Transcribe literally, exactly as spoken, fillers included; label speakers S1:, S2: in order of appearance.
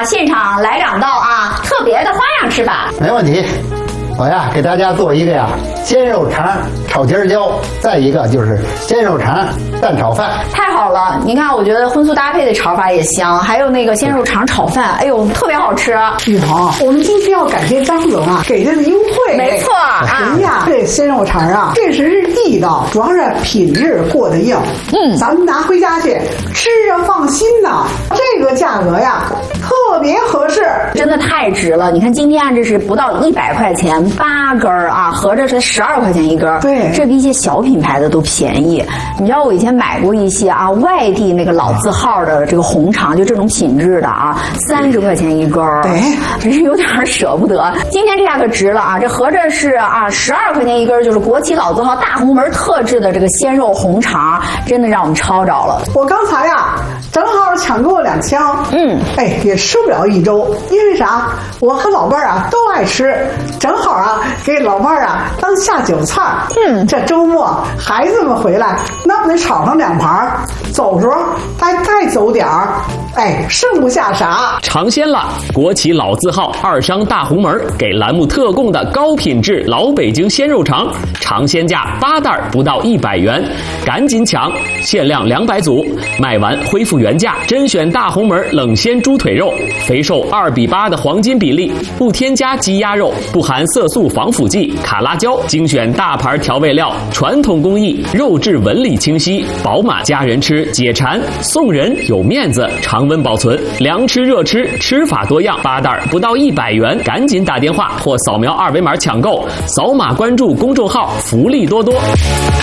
S1: 现场来两道啊特别的花样吃法。
S2: 没问题。我呀，给大家做一个呀鲜肉肠炒尖椒，再一个就是鲜肉肠蛋炒饭。
S1: 太好了，你看，我觉得荤素搭配的炒法也香，还有那个鲜肉肠炒饭，哎呦，特别好吃。
S3: 雨桐，我们今天要感谢张总啊给的优惠。
S1: 没错啊，
S3: 人家这鲜肉肠啊，确实是地道，主要是品质过得硬。嗯，咱们拿回家去吃着放心呐。这个价格呀，特别合适，
S1: 真的太值了。你看今天这是不到一百块钱。八根儿啊，合着是十二块钱一根儿，
S3: 对，
S1: 这比一些小品牌的都便宜。你知道我以前买过一些啊，外地那个老字号的这个红肠，就这种品质的啊，三十块钱一根儿，
S3: 对，
S1: 真是有点舍不得。今天这下可值了啊，这合着是啊十二块钱一根儿，就是国企老字号大红门特制的这个鲜肉红肠，真的让我们抄着了。
S3: 我刚才呀，正好抢过两枪，嗯，哎，也吃不了一周，因为啥？我和老伴儿啊都爱吃，正好啊给老伴儿啊当下酒菜。嗯，这周末孩子们回来，那不得炒上两盘，走时候还再走点儿，哎，剩不下啥。
S4: 尝鲜了！国企老字号二商大红门给栏目特供的高品质老北京鲜肉肠，尝鲜价八袋不到一百元，赶紧抢！限量两百组，卖完恢复原价。甄选大红门冷鲜猪腿肉，肥瘦二比八的黄金比例，不添加鸡鸭肉，不含色素防腐剂、卡拉胶，精选大牌调味料，传统工艺，肉质纹理清晰饱满，家人吃解馋，送人有面子，常温保存，凉吃热吃，吃法多样，八袋不到一百元，赶紧打电话或扫描二维码抢购，扫码关注公众号，福利多多。